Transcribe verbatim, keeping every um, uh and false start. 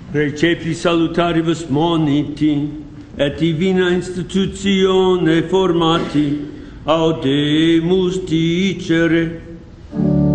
Recepi salutaribus moniti, et divina institutione formati, audemus dicere,